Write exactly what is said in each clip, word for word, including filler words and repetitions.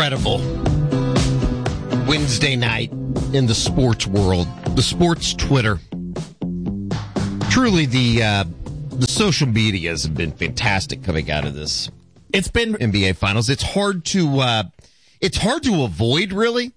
incredible Wednesday night in the sports world, the sports Twitter. Truly, the uh, the social medias have been fantastic coming out of this. It's been N B A Finals. It's hard to uh, it's hard to avoid, really,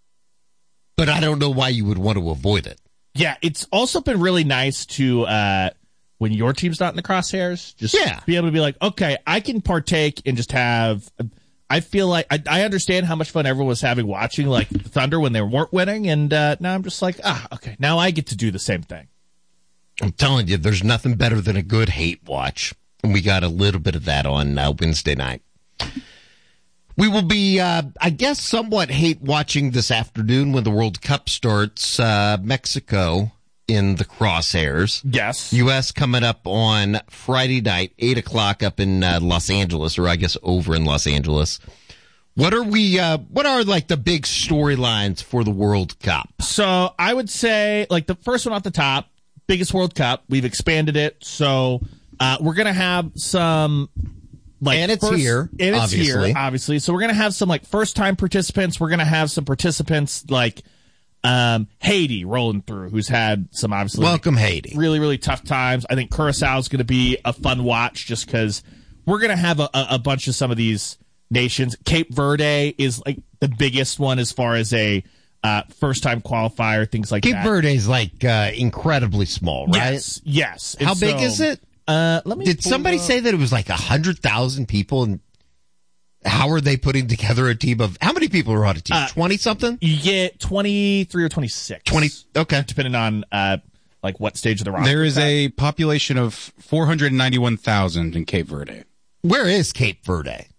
but I don't know why you would want to avoid it. Yeah, it's also been really nice to uh, when your team's not in the crosshairs, just yeah. be able to be like, okay, I can partake and just have. I feel like I, I understand how much fun everyone was having watching like the Thunder when they weren't winning, and uh, now I'm just like, ah, okay, now I get to do the same thing. I'm telling you, there's nothing better than a good hate watch, and we got a little bit of that on uh, Wednesday night. We will be, uh, I guess, somewhat hate watching this afternoon when the World Cup starts. Uh, Mexico in the crosshairs. Yes. U S coming up on Friday night, eight o'clock up in uh, Los Angeles, or I guess over in Los Angeles. What are we, uh, what are like the big storylines for the World Cup? So I would say, like, the first one off the top, biggest World Cup. We've expanded it. So uh, we're going to have some, like, and it's first, here, and it's obviously. here, obviously. So we're going to have some, like, first-time participants. We're going to have some participants, like, Um, Haiti rolling through, who's had some obviously welcome Haiti, really really tough times. I think Curacao is going to be a fun watch just because we're going to have a, a bunch of some of these nations. Cape Verde is like the biggest one as far as a uh, first time qualifier, things like Cape that. Cape Verde is like uh, incredibly small, right? Yes, yes. How and big so, is it? Uh, let me. Did somebody up. say that it was like a hundred thousand people and? How are they putting together a team of, how many people are on a team? twenty uh, something? You get twenty-three or twenty-six. twenty, okay. Depending on, uh, like what stage of the roster. There is a population of four hundred ninety-one thousand in Cape Verde. Where is Cape Verde?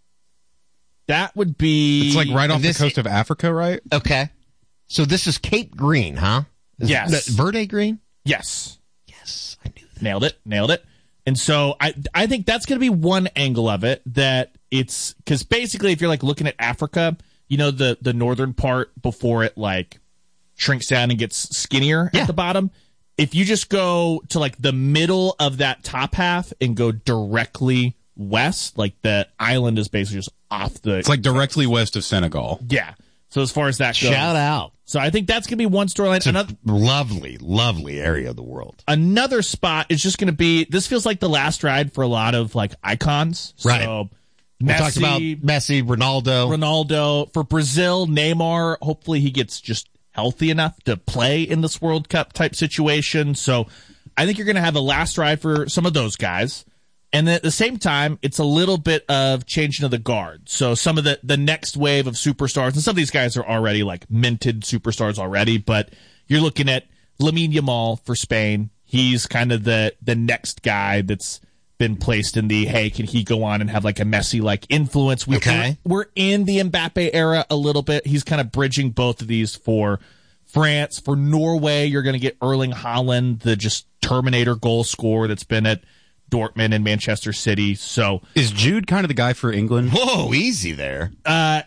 That would be. It's like right off this, the coast of Africa, right? Okay. So this is Cape Green, huh? Is yes. It Verde Green? Yes. Yes, I knew that. Nailed it. Nailed it. And so I I think that's going to be one angle of it, that it's because basically if you're like looking at Africa, you know, the, the northern part before it like shrinks down and gets skinnier yeah. at the bottom. If you just go to like the middle of that top half and go directly west, like the island is basically just off the. It's like directly west of Senegal. Yeah. So as far as that goes. Shout out. So I think that's going to be one storyline. It's a another lovely, lovely area of the world. Another spot is just going to be, this feels like the last ride for a lot of like icons. Right. So we Messi, talked about Messi, Ronaldo. Ronaldo. For Brazil, Neymar, hopefully he gets just healthy enough to play in this World Cup type situation. So I think you're going to have a last ride for some of those guys. And then at the same time, it's a little bit of changing of the guard. So some of the, the next wave of superstars, and some of these guys are already like minted superstars already, but you're looking at Lamine Yamal for Spain. He's kind of the, the next guy that's been placed in the, hey, can he go on and have like a Messi-like influence? We, okay. We're, we're in the Mbappe era a little bit. He's kind of bridging both of these for France. For Norway, you're going to get Erling Haaland, the just Terminator goal scorer that's been at Dortmund and Manchester City. So is Jude kind of the guy for England? Whoa, easy there. Uh,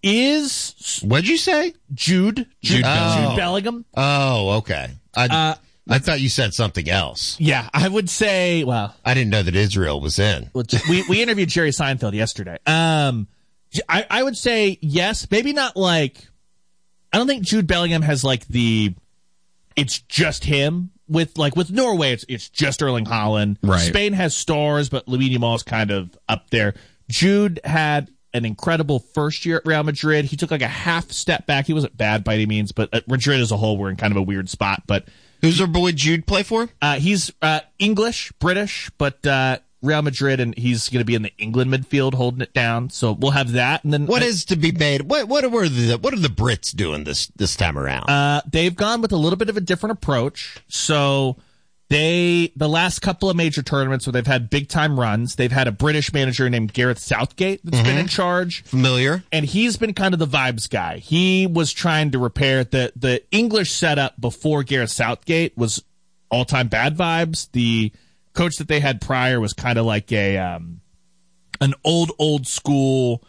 is what'd you say? Jude Jude, oh. Jude Bellingham? Oh, okay. I uh, I thought you said something else. Yeah, I would say. Well, I didn't know that Israel was in. we we interviewed Jerry Seinfeld yesterday. Um, I I would say yes, maybe not like. I don't think Jude Bellingham has like the. It's just him. With like with Norway, it's it's just Erling Haaland. Right. Spain has stars, but Lamine Yamal is kind of up there. Jude had an incredible first year at Real Madrid. He took like a half step back. He wasn't bad by any means, but at Madrid as a whole, we're in kind of a weird spot. But who's our boy Jude play for? Uh, he's uh, English, British, but uh, Real Madrid, and he's going to be in the England midfield holding it down. So we'll have that. And then what I, is to be made? What what are the what are the Brits doing this this time around? Uh, they've gone with a little bit of a different approach. So they the last couple of major tournaments where they've had big time runs, they've had a British manager named Gareth Southgate that's mm-hmm. been in charge. Familiar, and he's been kind of the vibes guy. He was trying to repair the the English setup before Gareth Southgate was all time bad vibes. The coach that they had prior was kind of like a um, an old old school.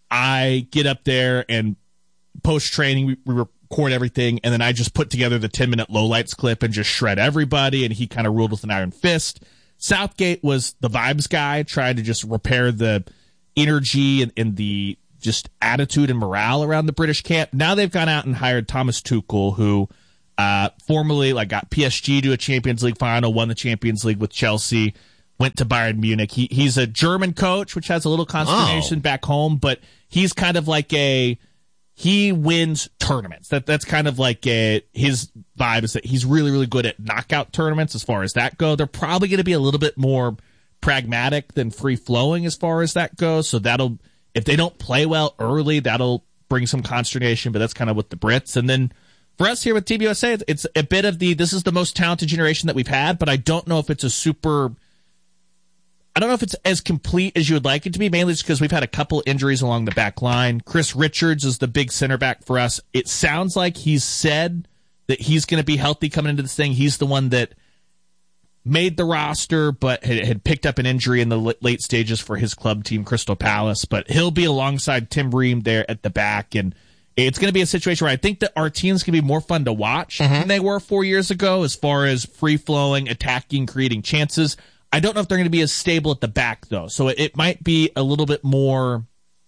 I get up there and post training we, we record everything, and then I just put together the ten minute lowlights clip and just shred everybody. And he kind of ruled with an iron fist. Southgate was the vibes guy, trying to just repair the energy and, and the just attitude and morale around the British camp. Now they've gone out and hired Thomas Tuchel, who uh, formerly like got P S G to a Champions League final, won the Champions League with Chelsea, went to Bayern Munich. He he's a German coach, which has a little consternation oh. back home, but he's kind of like a he wins tournaments. That that's kind of like a, his vibe is that he's really really good at knockout tournaments as far as that go. They're probably going to be a little bit more pragmatic than free flowing as far as that goes. So that'll if they don't play well early, that'll bring some consternation. But that's kind of with the Brits. And then for us here with Team U S A, it's a bit of the this is the most talented generation that we've had. But I don't know if it's a super. I don't know if it's as complete as you would like it to be, mainly just because we've had a couple injuries along the back line. Chris Richards is the big center back for us. It sounds like he's said that he's going to be healthy coming into this thing. He's the one that made the roster, but had, had picked up an injury in the late stages for his club team, Crystal Palace. But he'll be alongside Tim Ream there at the back, and it's going to be a situation where I think that our team's going to be more fun to watch mm-hmm. than they were four years ago as far as free-flowing, attacking, creating chances. I don't know if they're going to be as stable at the back, though. So it, it might be a little bit more,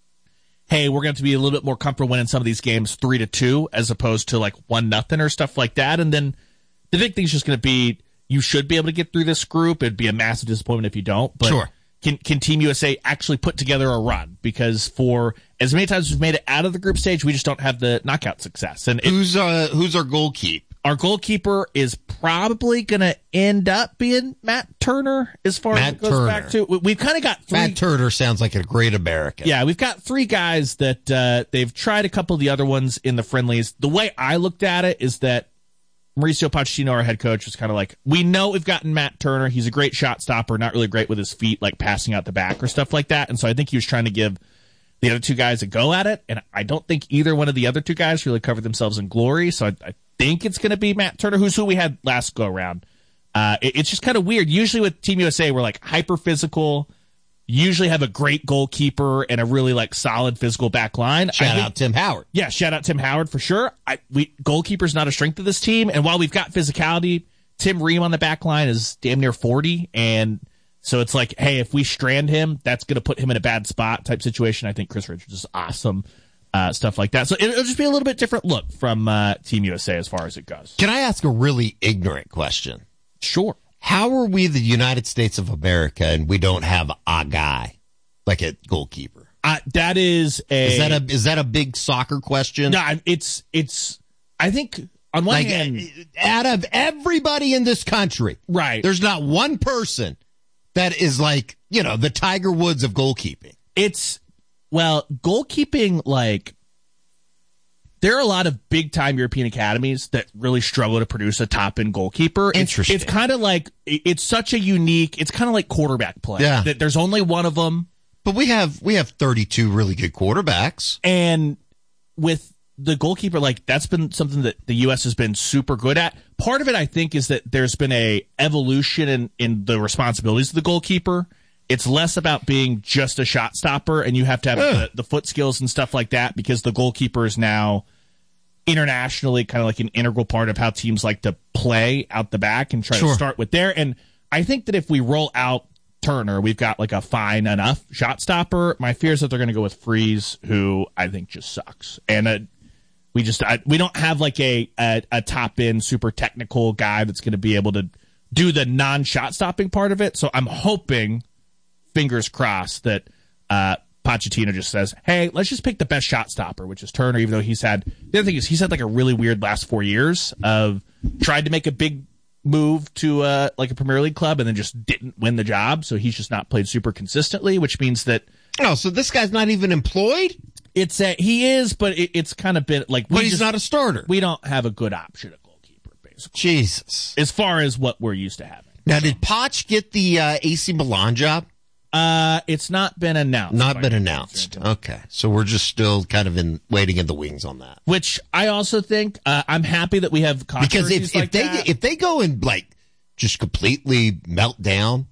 hey, we're going to have to be a little bit more comfortable winning some of these games three to two as opposed to like one nothing or stuff like that. And then the big thing is just going to be you should be able to get through this group. It'd be a massive disappointment if you don't. But sure. Can, can Team U S A actually put together a run? Because for as many times as we've made it out of the group stage, we just don't have the knockout success. And it, who's uh, who's our goalkeeper? Our goalkeeper is probably going to end up being Matt Turner as far Matt as it goes Turner. back to. We've kind of got three. Matt Turner sounds like a great American. Yeah, we've got three guys that uh, they've tried a couple of the other ones in the friendlies. The way I looked at it is that Mauricio Pochettino, our head coach, was kind of like, we know we've gotten Matt Turner. He's a great shot stopper, not really great with his feet, like passing out the back or stuff like that. And so I think he was trying to give the other two guys a go at it. And I don't think either one of the other two guys really covered themselves in glory. So I, I think it's going to be Matt Turner, who's who we had last go around. Uh, it, it's just kind of weird. Usually with Team U S A, we're like hyper physical, usually have a great goalkeeper and a really like solid physical back line. Shout think, out Tim Howard. Yeah, shout out Tim Howard for sure. I, we goalkeeper's not a strength of this team, and while we've got physicality, Tim Ream on the back line is damn near forty, and so it's like, hey, if we strand him, that's going to put him in a bad spot type situation. I think Chris Richards is awesome. Uh, stuff like that. So it'll just be a little bit different look from uh, Team U S A as far as it goes. Can I ask a really ignorant question? Sure. How are we the United States of America and we don't have a guy like a goalkeeper? Uh, that is a is that a is that a big soccer question? No, it's it's. I think on one like, hand, out of everybody in this country, right? There's not one person that is like, you know, the Tiger Woods of goalkeeping. It's well, goalkeeping, like, there are a lot of big-time European academies that really struggle to produce a top-end goalkeeper. Interesting. It's, it's kind of like, it's such a unique, it's kind of like quarterback play. Yeah. That there's only one of them. But we have we have thirty-two really good quarterbacks. And with the goalkeeper, like, that's been something that the U S has been super good at. Part of it, I think, is that there's been a evolution in, in the responsibilities of the goalkeeper. It's less about being just a shot stopper, and you have to have the, the foot skills and stuff like that because the goalkeeper is now internationally kind of like an integral part of how teams like to play out the back and try sure. to start with there. And I think that if we roll out Turner, we've got like a fine enough shot stopper. My fear is that they're going to go with Freeze, who I think just sucks. And uh, we just I, we don't have like a, a, a top-end super technical guy that's going to be able to do the non-shot stopping part of it. So I'm hoping, fingers crossed, that uh, Pochettino just says, hey, let's just pick the best shot stopper, which is Turner, even though he's had, the other thing is he's had like a really weird last four years of tried to make a big move to uh, like a Premier League club and then just didn't win the job. So he's just not played super consistently, which means that. Oh, so this guy's not even employed? It's a, he is, but it, it's kind of been like, we but he's just, not a starter. We don't have a good option at goalkeeper, basically. Jesus. As far as what we're used to having. Now, did Poch get the uh, A C Milan job? Uh, it's not been announced. Not been announced. Okay. So we're just still kind of in waiting in the wings on that. Which I also think, uh, I'm happy that we have because if, like if they that. if they go and like just completely melt down,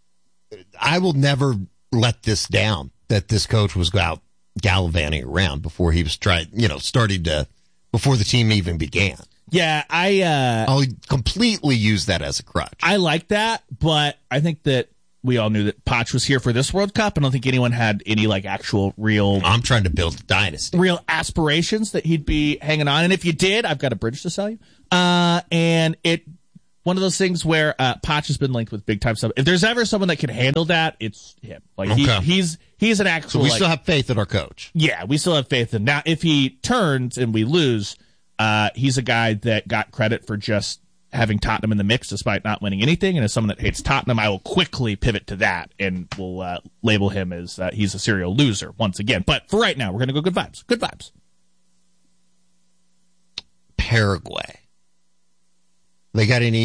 I will never let this down that this coach was out gallivanting around before he was trying, you know, starting to before the team even began. Yeah, I uh I'll completely use that as a crutch. I like that, but I think that we all knew that Poch was here for this World Cup. I don't think anyone had any like actual real I'm trying to build a dynasty. real aspirations that he'd be hanging on. And if you did, I've got a bridge to sell you. Uh, and it one of those things where uh, Poch has been linked with big time stuff. If there's ever someone that can handle that, it's him. Like he, Okay. he's he's an actual. So we like, still have faith in our coach. yeah, we still have faith in. Now, if he turns and we lose, uh, he's a guy that got credit for just having Tottenham in the mix despite not winning anything. And as someone that hates Tottenham, I will quickly pivot to that and will uh, label him as uh, he's a serial loser once again. But for right now, we're going to go good vibes. Good vibes. Paraguay. They got any